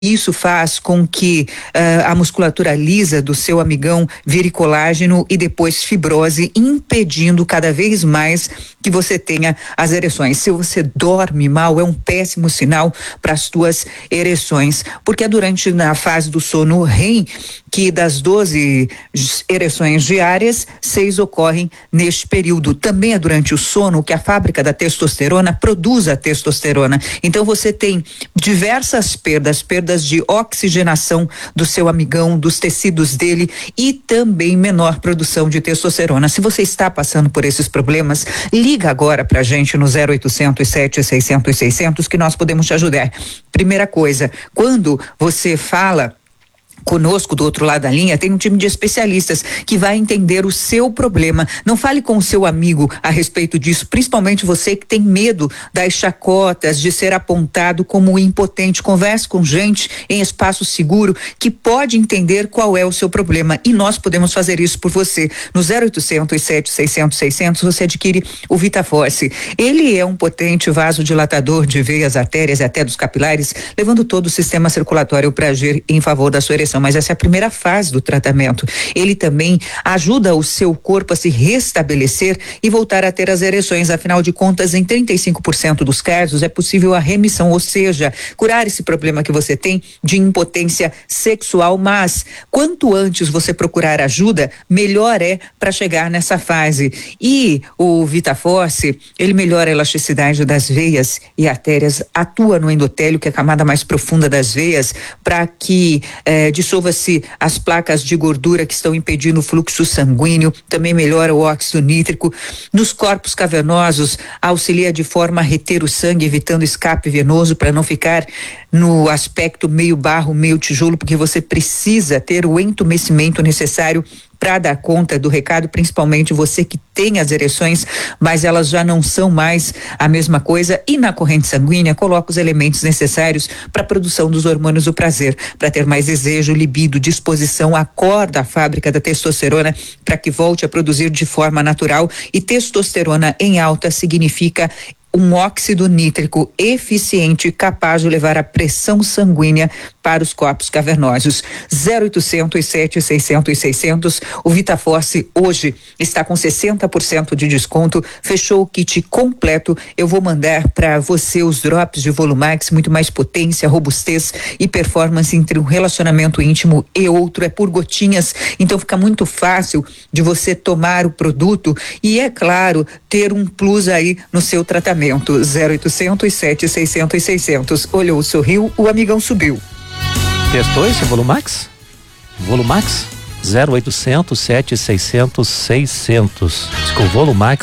Isso faz com que a musculatura lisa do seu amigão vire colágeno e depois fibrose, impedindo cada vez mais que você tenha as ereções. Se você dorme mal, é um péssimo sinal para as tuas ereções, porque é durante na fase do sono REM que das 12 ereções diárias, 6 ocorrem neste período. Também é durante o sono que a fábrica da testosterona produz a testosterona. Então você tem diversas perdas de oxigenação do seu amigão, dos tecidos dele e também menor produção de testosterona. Se você está passando por esses problemas, liga agora pra gente no 0800 700 600 que nós podemos te ajudar. Primeira coisa, quando você fala conosco do outro lado da linha, tem um time de especialistas que vai entender o seu problema. Não fale com o seu amigo a respeito disso, principalmente você que tem medo das chacotas, de ser apontado como impotente. Converse com gente em espaço seguro que pode entender qual é o seu problema e nós podemos fazer isso por você. No 0800 700 600 você adquire o VitaForce. Ele é um potente vasodilatador de veias, artérias e até dos capilares, levando todo o sistema circulatório para agir em favor da sua ereção. Mas essa é a primeira fase do tratamento. Ele também ajuda o seu corpo a se restabelecer e voltar a ter as ereções. Afinal de contas, em 35% dos casos é possível a remissão, ou seja, curar esse problema que você tem de impotência sexual. Mas quanto antes você procurar ajuda, melhor é para chegar nessa fase. E o VitaForce, ele melhora a elasticidade das veias e artérias, atua no endotélio, que é a camada mais profunda das veias, para que dissolva-se as placas de gordura que estão impedindo o fluxo sanguíneo, também melhora o óxido nítrico. Nos corpos cavernosos, auxilia de forma a reter o sangue, evitando escape venoso para não ficar no aspecto meio barro, meio tijolo, porque você precisa ter o entumecimento necessário para dar conta do recado, principalmente você que tem as ereções, mas elas já não são mais a mesma coisa. E na corrente sanguínea, coloca os elementos necessários para a produção dos hormônios do prazer, para ter mais desejo, libido, disposição. Acorda a fábrica da testosterona para que volte a produzir de forma natural. E testosterona em alta significa um óxido nítrico eficiente, capaz de levar a pressão sanguínea para os corpos cavernosos. 0800 700 600. O VitaForce hoje está com 60% de desconto. Fechou o kit completo. Eu vou mandar para você os drops de Volumax, muito mais potência, robustez e performance entre um relacionamento íntimo e outro. É por gotinhas, então fica muito fácil de você tomar o produto e, é claro, ter um plus aí no seu tratamento. 0800 700 600. Olhou, sorriu, o amigão subiu. Testou esse Volumax? Volumax? 0800 700 600. Diz que o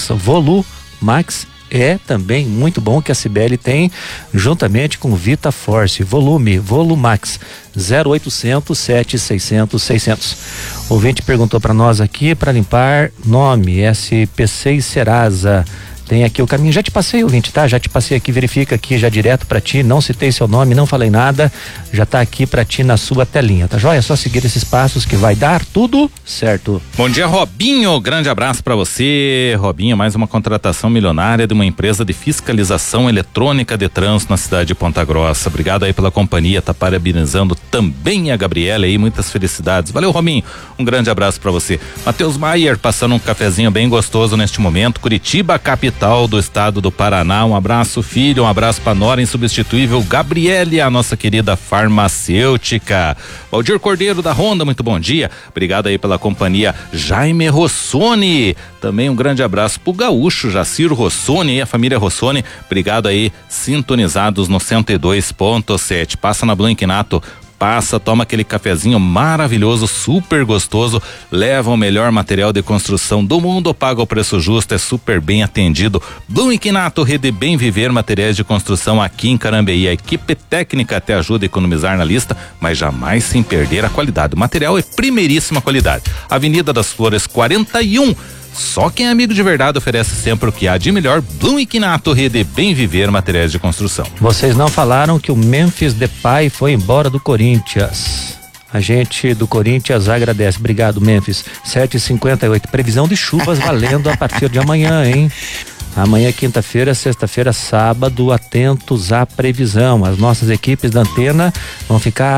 Volumax é também muito bom, que a Cibele tem juntamente com o VitaForce. Volumax 0800 700 600. O ouvinte perguntou para nós aqui para limpar nome SPC e Serasa. Tem aqui o caminho, já te passei, ouvinte, tá? Já te passei aqui, verifica aqui já direto pra ti, não citei seu nome, não falei nada, já tá aqui pra ti na sua telinha, tá joia? É só seguir esses passos que vai dar tudo certo. Bom dia, Robinho, grande abraço pra você. Robinho, mais uma contratação milionária de uma empresa de fiscalização eletrônica de trânsito na cidade de Ponta Grossa. Obrigado aí pela companhia, tá parabenizando também a Gabriela aí, muitas felicidades. Valeu, Robinho, um grande abraço pra você. Matheus Maier, passando um cafezinho bem gostoso neste momento. Curitiba, capital do estado do Paraná. Um abraço, filho, um abraço pra nora insubstituível Gabriele, a nossa querida farmacêutica. Valdir Cordeiro da Honda, muito bom dia. Obrigado aí pela companhia. Jaime Rossoni, também um grande abraço pro gaúcho Jaciro Rossoni e a família Rossoni. Obrigado aí, sintonizados no 102.7. Passa na Blanquinato. Passa, toma aquele cafezinho maravilhoso, super gostoso, leva o melhor material de construção do mundo, paga o preço justo, é super bem atendido. Blum e Quinato, Rede Bem Viver, materiais de construção aqui em Carambeí. A equipe técnica até ajuda a economizar na lista, mas jamais sem perder a qualidade. O material é primeiríssima qualidade. Avenida das Flores 41. Só quem é amigo de verdade oferece sempre o que há de melhor. Blum e Quinato, Rede Bem Viver, materiais de construção. Vocês não falaram que o Memphis Depay foi embora do Corinthians. A gente do Corinthians agradece. Obrigado, Memphis. 7h58. Previsão de chuvas valendo a partir de amanhã, hein? Amanhã, quinta-feira, sexta-feira, sábado, atentos à previsão. As nossas equipes da Antena vão ficar